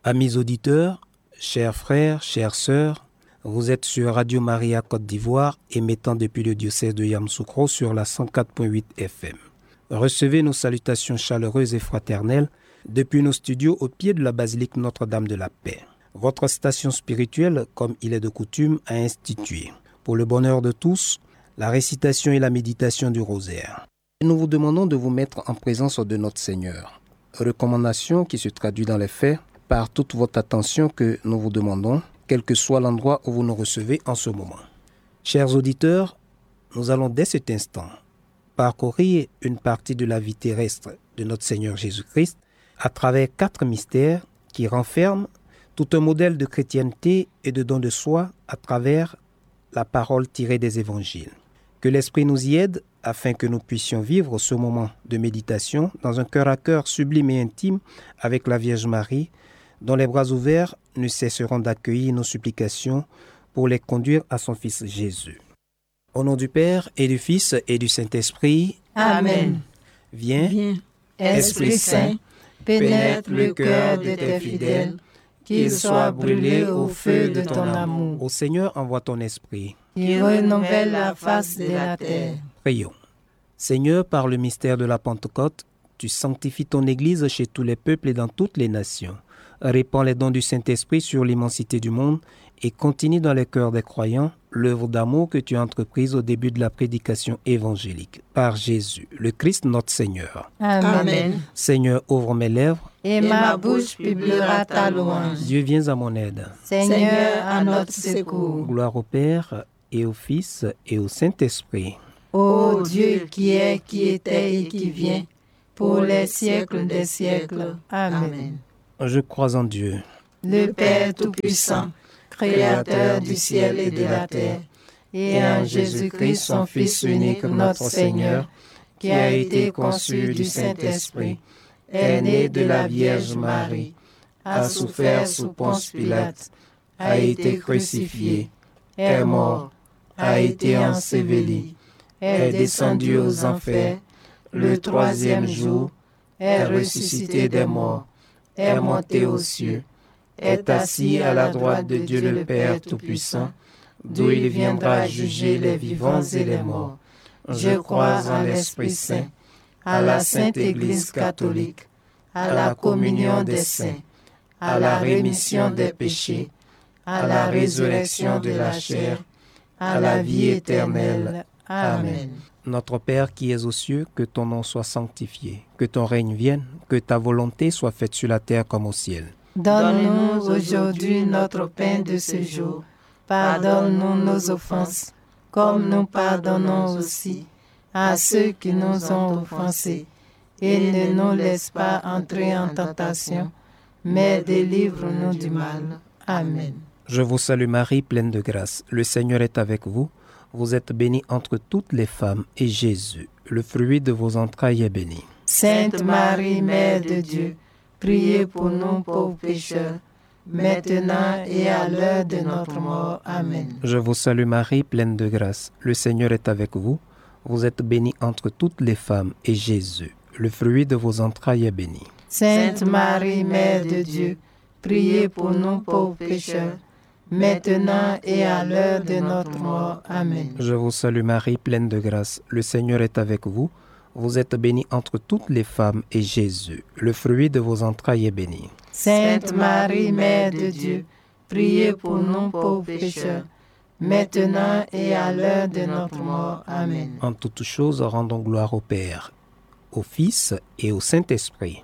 Amis auditeurs, chers frères, chères sœurs, vous êtes sur Radio Maria Côte d'Ivoire, émettant depuis le diocèse de Yamoussoukro sur la 104.8 FM. Recevez nos salutations chaleureuses et fraternelles depuis nos studios au pied de la basilique Notre-Dame de la Paix. Votre station spirituelle, comme il est de coutume, a institué, pour le bonheur de tous, la récitation et la méditation du rosaire. Nous vous demandons de vous mettre en présence de notre Seigneur. Recommandation qui se traduit dans les faits par toute votre attention que nous vous demandons, quel que soit l'endroit où vous nous recevez en ce moment. Chers auditeurs, nous allons dès cet instant parcourir une partie de la vie terrestre de notre Seigneur Jésus-Christ à travers 4 mystères qui renferment tout un modèle de chrétienté et de don de soi à travers la parole tirée des évangiles. Que l'Esprit nous y aide afin que nous puissions vivre ce moment de méditation dans un cœur à cœur sublime et intime avec la Vierge Marie, dont les bras ouverts ne cesseront d'accueillir nos supplications pour les conduire à son Fils Jésus. Au nom du Père et du Fils et du Saint-Esprit. Amen. Viens, Esprit Saint, pénètre le cœur de tes fidèles, qu'ils soient brûlés au feu de ton amour. Ô Seigneur, envoie ton Esprit. Il renouvelle la face de la terre. Prions. Seigneur, par le mystère de la Pentecôte, tu sanctifies ton Église chez tous les peuples et dans toutes les nations. Répands les dons du Saint-Esprit sur l'immensité du monde et continue dans les cœurs des croyants l'œuvre d'amour que tu as entreprise au début de la prédication évangélique. Par Jésus, le Christ notre Seigneur. Amen. Seigneur, ouvre mes lèvres. Et ma bouche publiera ta louange. Dieu, viens à mon aide. Seigneur, à notre secours. Gloire au Père et au Fils et au Saint-Esprit. Ô Dieu qui est, qui était et qui vient, pour les siècles des siècles. Amen. Je crois en Dieu, le Père Tout-Puissant, Créateur du ciel et de la terre, et en Jésus-Christ, son Fils unique, notre Seigneur, qui a été conçu du Saint-Esprit, est né de la Vierge Marie, a souffert sous Ponce Pilate, a été crucifié, est mort, a été enseveli, est descendu aux enfers, le 3e jour, est ressuscité des morts, est monté aux cieux, est assis à la droite de Dieu le Père Tout-Puissant, d'où il viendra juger les vivants et les morts. Je crois en l'Esprit Saint, à la Sainte Église catholique, à la communion des saints, à la rémission des péchés, à la résurrection de la chair, à la vie éternelle. Amen. Notre Père qui es aux cieux, que ton nom soit sanctifié, que ton règne vienne, que ta volonté soit faite sur la terre comme au ciel. Donne-nous aujourd'hui notre pain de ce jour. Pardonne-nous nos offenses, comme nous pardonnons aussi à ceux qui nous ont offensés. Et ne nous laisse pas entrer en tentation, mais délivre-nous du mal. Amen. Je vous salue Marie, pleine de grâce. Le Seigneur est avec vous. Vous êtes bénie entre toutes les femmes, et Jésus, le fruit de vos entrailles, est béni. Sainte Marie, Mère de Dieu, priez pour nous pauvres pécheurs, maintenant et à l'heure de notre mort. Amen. Je vous salue Marie, pleine de grâce. Le Seigneur est avec vous. Vous êtes bénie entre toutes les femmes, et Jésus, le fruit de vos entrailles, est béni. Sainte Marie, Mère de Dieu, priez pour nous pauvres pécheurs, maintenant et à l'heure de notre mort. Amen. Je vous salue Marie, pleine de grâce. Le Seigneur est avec vous. Vous êtes bénie entre toutes les femmes, et Jésus, le fruit de vos entrailles, est béni. Sainte Marie, Mère de Dieu, priez pour nous pauvres pécheurs, maintenant et à l'heure de notre mort. Amen. En toutes choses, rendons gloire au Père, au Fils et au Saint-Esprit.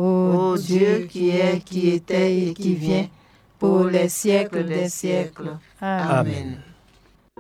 Ô Dieu qui est, qui était et qui vient, pour les siècles des siècles. Amen. Amen.